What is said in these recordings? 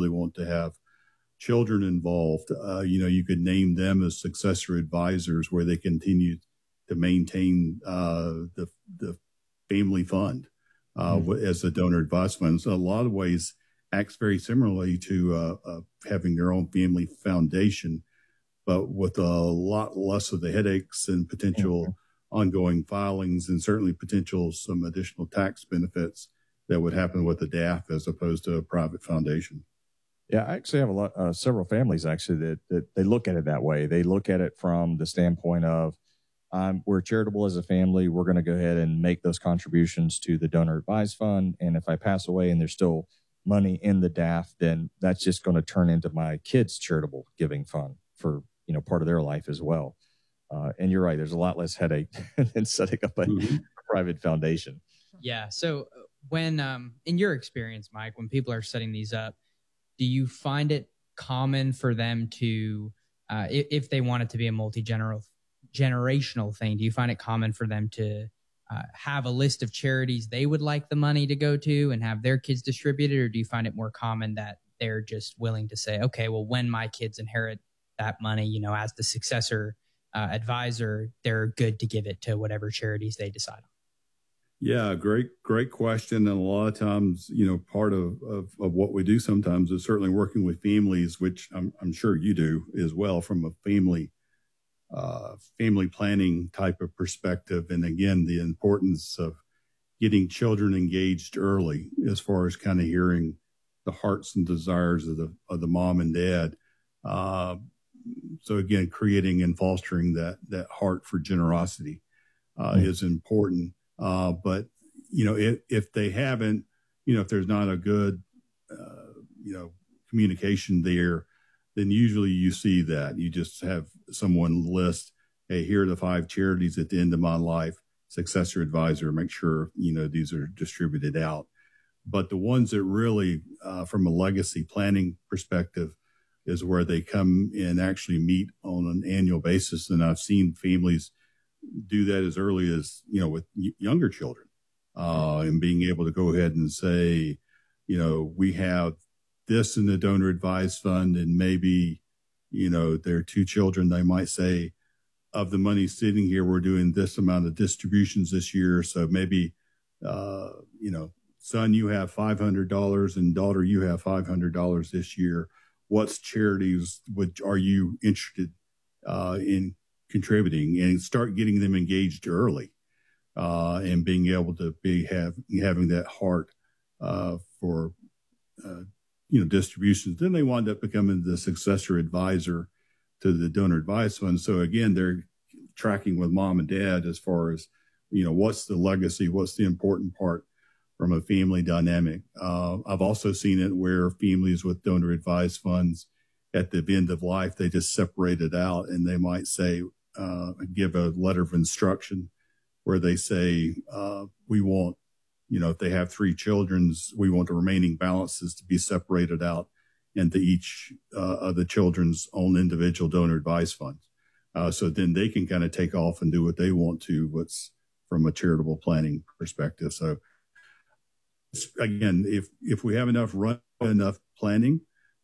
really want to have children involved, you could name them as successor advisors where they continue to maintain the family fund as a donor advised fund. So a lot of ways acts very similarly to having their own family foundation, but with a lot less of the headaches and potential ongoing filings and certainly potential some additional tax benefits that would happen with a DAF as opposed to a private foundation. Yeah, I actually have several families actually that they look at it that way. They look at it from the standpoint of we're charitable as a family. We're going to go ahead and make those contributions to the donor advised fund. And if I pass away and there's still money in the DAF, then that's just going to turn into my kids' charitable giving fund for, part of their life as well. And you're right. There's a lot less headache than setting up a private foundation. Yeah. So when, in your experience, Mike, when people are setting these up, do you find it common for them to, if they want it to be a multi-generational thing, do you find it common for them to have a list of charities they would like the money to go to and have their kids distributed? Or do you find it more common that they're just willing to say, okay, well, when my kids inherit that money, as the successor advisor, they're good to give it to whatever charities they decide on? Yeah, great question. And a lot of times, part of what we do sometimes is certainly working with families, which I'm sure you do as well from a family planning type of perspective. And again, the importance of getting children engaged early as far as kind of hearing the hearts and desires of the mom and dad. So again, creating and fostering that heart for generosity is important. But, if they haven't, if there's not a good, communication there, then usually you see that you just have someone list, hey, here are the 5 charities at the end of my life, successor advisor, make sure, these are distributed out. But the ones that really, from a legacy planning perspective, is where they come and actually meet on an annual basis. And I've seen families do that as early as, with younger children, and being able to go ahead and say, we have this in the donor advised fund, and maybe, there are 2 children. They might say, of the money sitting here, we're doing this amount of distributions this year. So maybe, son, you have $500 and daughter, you have $500 this year. What charities are you interested in contributing, and start getting them engaged early, and being able to having that heart for distributions. Then they wind up becoming the successor advisor to the donor advised fund. So again, they're tracking with mom and dad as far as what's the legacy, what's the important part from a family dynamic. I've also seen it where families with donor advised funds at the end of life, they just separate it out, and they might say, give a letter of instruction where they say, we want, if they have 3 children, we want the remaining balances to be separated out into each of the children's own individual donor advised funds. So then they can kind of take off and do what they want to, what's from a charitable planning perspective. So again, if we have enough planning,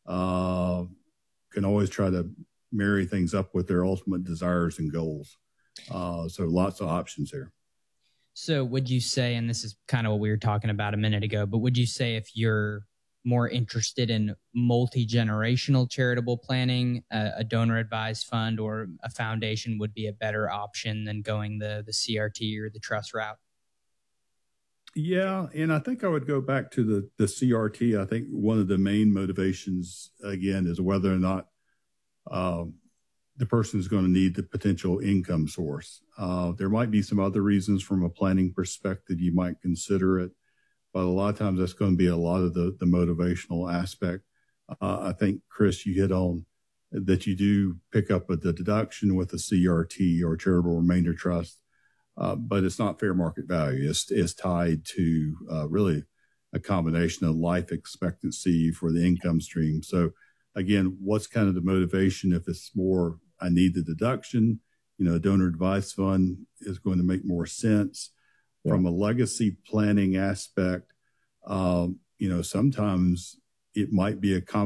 can always try to marry things up with their ultimate desires and goals. So lots of options there. So would you say, and this is kind of what we were talking about a minute ago, but would you say if you're more interested in multi-generational charitable planning, a donor advised fund or a foundation would be a better option than going the CRT or the trust route? Yeah, and I think I would go back to the CRT. I think one of the main motivations, again, is whether or not the person is going to need the potential income source. There might be some other reasons from a planning perspective you might consider it, but a lot of times that's going to be a lot of the motivational aspect. I think, Chris, you hit on that you do pick up the deduction with a CRT or charitable remainder trust. But it's not fair market value. It's tied to really a combination of life expectancy for the income stream. So again, what's kind of the motivation? If it's more, I need the deduction, a donor advised fund is going to make more sense. Yeah. From a legacy planning aspect, sometimes it might be a